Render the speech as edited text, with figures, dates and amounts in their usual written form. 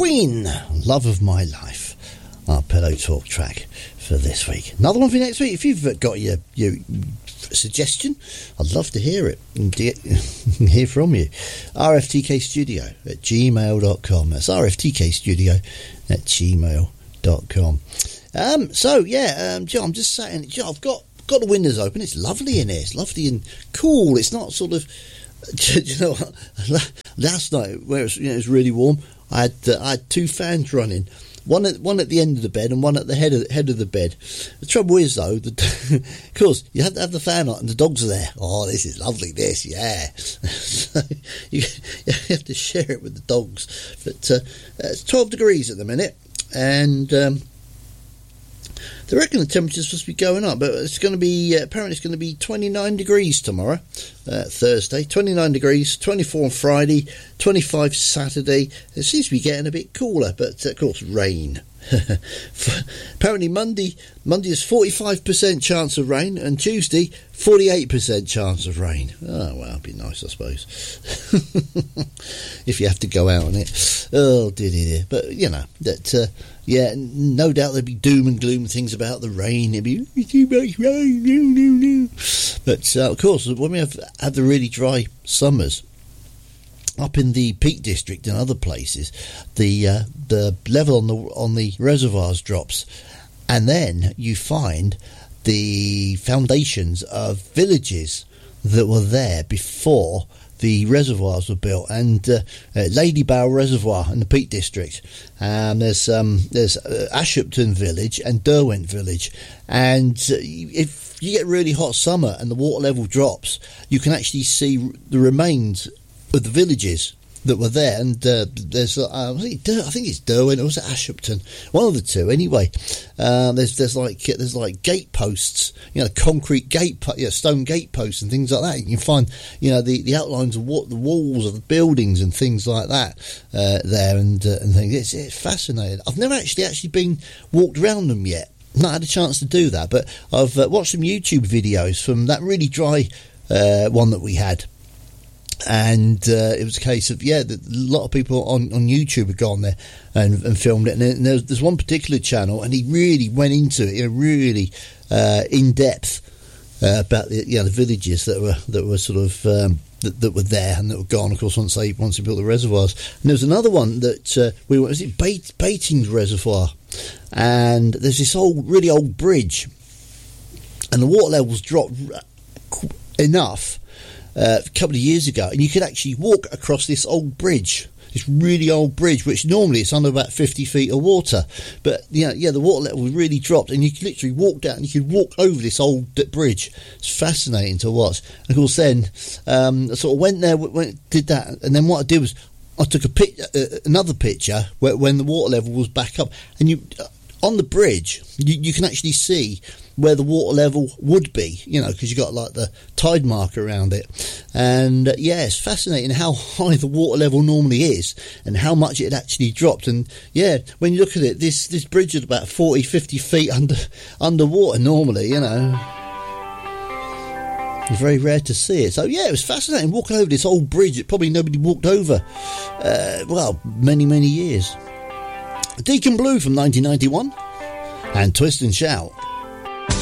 Queen, Love of My Life, our Pillow Talk track for this week. Another one for next week. If you've got your suggestion, I'd love to hear it and hear from you. rftkstudio@gmail.com. That's rftkstudio@gmail.com. I'm just saying, I've got the windows open. It's lovely in here. It's lovely and cool. It's not sort of, you know, last night where it was really warm, I had two fans running. One at the end of the bed and one at the head of the bed. The trouble is, though, of course, you have to have the fan on and the dogs are there. Oh, this is lovely, this, yeah. So you have to share it with the dogs. But it's 12 degrees at the minute, and they reckon the temperature's supposed to be going up, but it's going to be, apparently it's going to be 29 degrees tomorrow, Thursday, 29 degrees, 24 on Friday, 25 Saturday. It seems to be getting a bit cooler, but of course, rain. Apparently Monday is 45% chance of rain, and Tuesday 48% chance of rain. Oh well, it'd be nice, I suppose, if you have to go out on it. Oh dear. But you know that no doubt there'd be doom and gloom things about the rain. It'd be too much rain, no. But of course, when we have the really dry summers up in the Peak District and other places, the level on the reservoirs drops, and then you find the foundations of villages that were there before the reservoirs were built. And Ladybower Reservoir in the Peak District, there's Ashupton Village and Derwent Village, and if you get really hot summer and the water level drops, you can actually see the remains of the villages that were there. And there's I think it's Derwent or was it Ashupton, one of the two anyway. There's like gate posts, concrete stone gate posts and things like that. You can find the outlines of what the walls of the buildings and things like that there and things. It's fascinating. I've never actually been walked around them yet. Not had a chance to do that, but I've watched some YouTube videos from that really dry one that we had. And it was a case of a lot of people on YouTube had gone there and filmed it. And there's one particular channel, and he really went into it, really in depth about the villages that were sort of that were there and that were gone. Of course, once they built the reservoirs. And there was another one that we went. Was it Batings Reservoir? And there's this really old bridge, and the water levels dropped enough a couple of years ago, and you could actually walk across this old bridge, this really old bridge, which normally it's under about 50 feet of water, but the water level really dropped, and you could literally walk down, and you could walk over this old bridge. It's fascinating to watch. And of course, then I sort of went there, did that, and then what I did was I took another picture when the water level was back up, and on the bridge you can actually see where the water level would be, because you got like the tide marker around it. And it's fascinating how high the water level normally is and how much it actually dropped. And when you look at it, this bridge is about 40-50 feet underwater normally. It's very rare to see it. So it was fascinating walking over this old bridge that probably nobody walked over many years. Deacon Blue from 1991 and Twist and Shout.